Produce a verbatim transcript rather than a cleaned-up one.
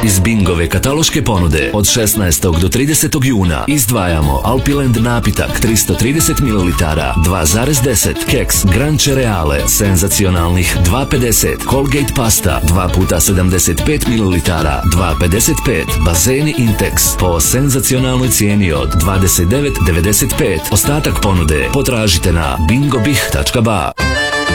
Iz Bingove kataloške ponude od šesnaestog do tridesetog juna izdvajamo Alpilend napitak tristo trideset mililitara dva zarez deset, keks Gran Cereale senzacionalnih dva pedeset, Colgate pasta dva puta sedamdeset pet mililitara dva pedeset pet, bazeni Intex po senzacionalnoj cijeni od dvadeset devet devedeset pet. Ostatak ponude potražite na bingobih tačka ba.